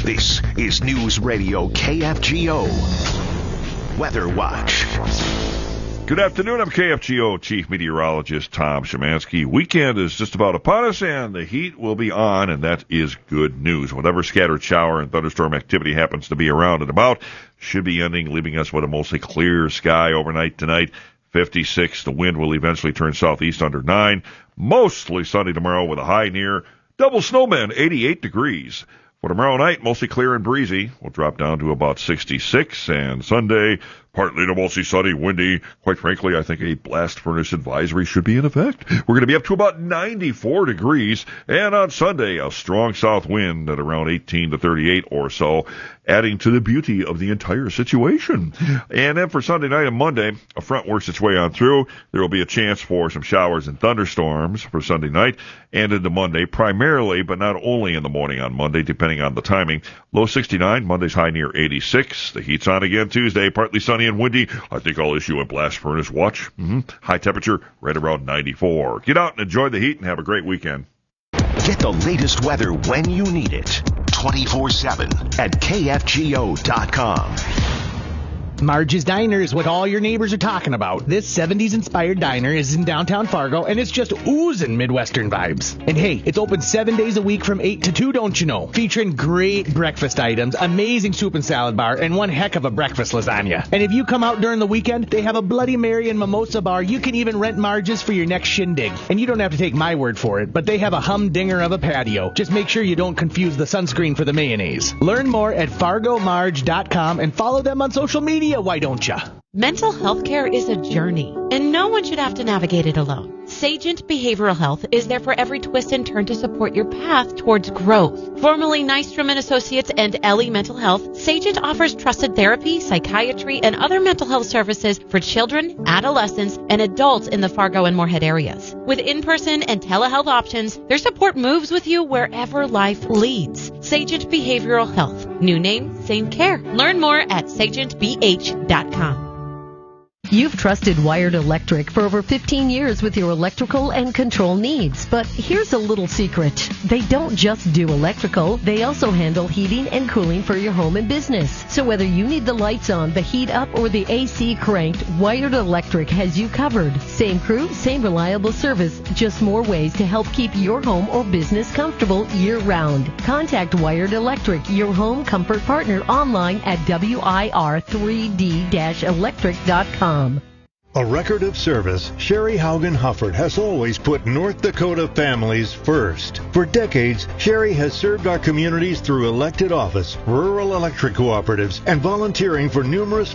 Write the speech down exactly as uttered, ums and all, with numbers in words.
This is News Radio K F G O Weather Watch. Good afternoon. I'm K F G O Chief Meteorologist Tom Szymanski. Weekend is just about upon us, and the heat will be on, and that is good news. Whatever scattered shower and thunderstorm activity happens to be around and about should be ending, leaving us with a mostly clear sky overnight tonight. fifty-six. The wind will eventually turn southeast under nine. Mostly sunny tomorrow with a high near double snowmen, eighty-eight degrees. For tomorrow night, mostly clear and breezy. We'll drop down to about sixty-six, and Sunday, partly to mostly sunny, windy. Quite frankly, I think a blast furnace advisory should be in effect. We're going to be up to about ninety-four degrees, and on Sunday, a strong south wind at around eighteen to thirty-eight or so, adding to the beauty of the entire situation. And then for Sunday night and Monday, a front works its way on through. There will be a chance for some showers and thunderstorms for Sunday night and into Monday, primarily, but not only in the morning on Monday, depending on the timing. Low sixty-nine, Monday's high near eighty-six. The heat's on again Tuesday, partly sunny and windy. I think I'll issue a blast furnace watch. Mm-hmm. High temperature right around ninety-four. Get out and enjoy the heat and have a great weekend. Get the latest weather when you need it. twenty-four seven at K F G O dot com. Marge's Diner is what all your neighbors are talking about. This seventies-inspired diner is in downtown Fargo, and it's just oozing Midwestern vibes. And hey, it's open seven days a week from eight to two, don't you know? Featuring great breakfast items, amazing soup and salad bar, and one heck of a breakfast lasagna. And if you come out during the weekend, they have a Bloody Mary and mimosa bar. You can even rent Marge's for your next shindig. And you don't have to take my word for it, but they have a humdinger of a patio. Just make sure you don't confuse the sunscreen for the mayonnaise. Learn more at fargo marge dot com and follow them on social media. Why don't ya? Mental health care is a journey, and no one should have to navigate it alone. Sagent Behavioral Health is there for every twist and turn to support your path towards growth. Formerly Nystrom and Associates and Ellie Mental Health, Sagent offers trusted therapy, psychiatry, and other mental health services for children, adolescents, and adults in the Fargo and Moorhead areas. With in-person and telehealth options, their support moves with you wherever life leads. Sagent Behavioral Health. New name, same care. Learn more at sagent b h dot com. You've trusted Wired Electric for over fifteen years with your electrical and control needs. But here's a little secret. They don't just do electrical, they also handle heating and cooling for your home and business. So whether you need the lights on, the heat up, or the A C cranked, Wired Electric has you covered. Same crew, same reliable service, just more ways to help keep your home or business comfortable year-round. Contact Wired Electric, your home comfort partner, online at W I R three D electric dot com. A record of service, Sherry Haugen Hufford has always put North Dakota families first. For decades, Sherry has served our communities through elected office, rural electric cooperatives, and volunteering for numerous